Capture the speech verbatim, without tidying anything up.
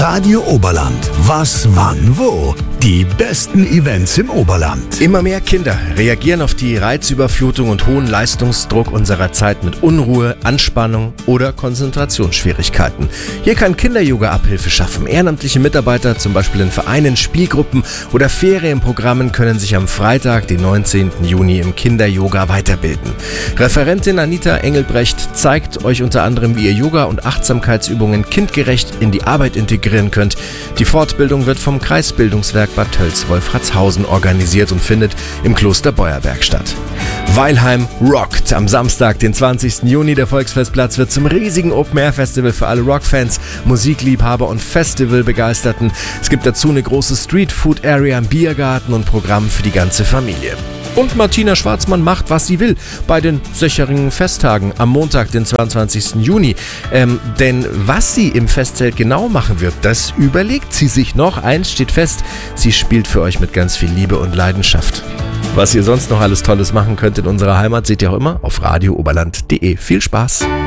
Radio Oberland. Was, wann, wo? Die besten Events im Oberland. Immer mehr Kinder reagieren auf die Reizüberflutung und hohen Leistungsdruck unserer Zeit mit Unruhe, Anspannung oder Konzentrationsschwierigkeiten. Hier kann Kinder-Yoga Abhilfe schaffen. Ehrenamtliche Mitarbeiter, zum Beispiel in Vereinen, Spielgruppen oder Ferienprogrammen, können sich am Freitag, den neunzehnten Juni, im Kinder-Yoga weiterbilden. Referentin Anita Engelbrecht zeigt euch unter anderem, wie ihr Yoga- und Achtsamkeitsübungen kindgerecht in die Arbeit integrieren könnt. Die Fortbildung wird vom Kreisbildungswerk Bad Tölz-Wolfratshausen organisiert und findet im Kloster Beuerberg statt. Weilheim rockt. Am Samstag, den zwanzigsten Juni, der Volksfestplatz wird zum riesigen Open-Air-Festival für alle Rockfans, Musikliebhaber und Festivalbegeisterten. Es gibt dazu eine große Street-Food-Area im Biergarten und Programm für die ganze Familie. Und Martina Schwarzmann macht, was sie will bei den Söcheringen Festtagen am Montag, den zweiundzwanzigsten Juni. Ähm, denn was sie im Festzelt genau machen wird, das überlegt sie sich noch. Eins steht fest, sie spielt für euch mit ganz viel Liebe und Leidenschaft. Was ihr sonst noch alles Tolles machen könnt in unserer Heimat, seht ihr auch immer auf radio oberland punkt de. Viel Spaß!